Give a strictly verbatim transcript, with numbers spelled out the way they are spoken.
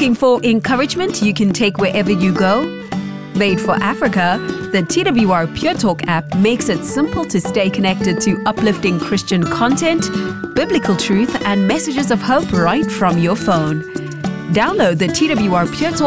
Looking for encouragement you can take wherever you go? Made for Africa, the T W R Pure Talk app makes it simple to stay connected to uplifting Christian content, biblical truth, and messages of hope right from your phone. Download the T W R Pure Talk